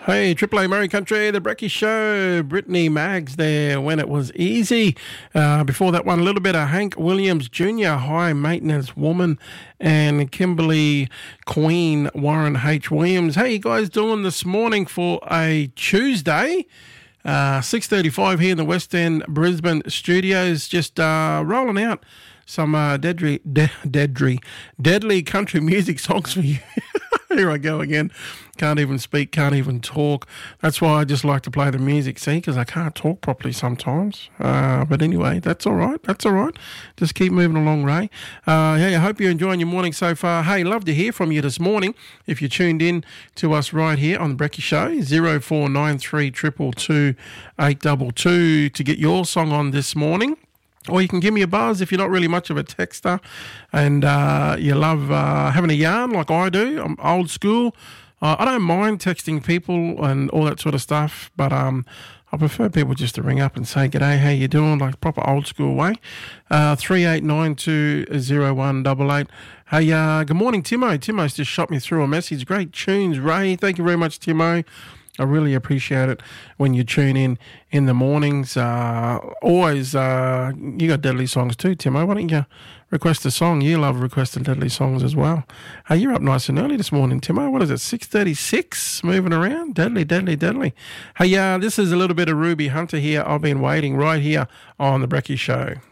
Hey, Triple A Murray Country, the Brecky Show, Brittany Maggs there, When It Was Easy. Before that one, a little bit of Hank Williams Jr., High Maintenance Woman, and Kimberly Queen, Warren H. Williams. How you guys doing this morning for a Tuesday? 6:35 here in the West End Brisbane studios, just rolling out some deadly country music songs for you. Here I go again. Can't even speak, can't even talk. That's why I just like to play the music, see, because I can't talk properly sometimes. But anyway, that's all right. That's all right. Just keep moving along, Ray. Hey, I hope you're enjoying your morning so far. Hey, love to hear from you this morning. If you tuned in to us right here on the Brecky Show, 0493 222 822 to get your song on this morning. Or you can give me a buzz if you're not really much of a texter and you love having a yarn like I do. I'm old school. I don't mind texting people and all that sort of stuff, but I prefer people just to ring up and say, "G'day, how you doing?" Like proper old school way. 38920188. Hey, good morning, Timo. Timo's just shot me through a message. Great tunes, Ray. Thank you very much, Timo. I really appreciate it when you tune in the mornings. Always, you got deadly songs too, Timo. Why don't you request a song? You love requesting deadly songs as well. Hey, you're up nice and early this morning, Timo. What is it, 6:36? Moving around? Deadly. Hey, this is a little bit of Ruby Hunter here. I've been waiting right here on the Brecky Show.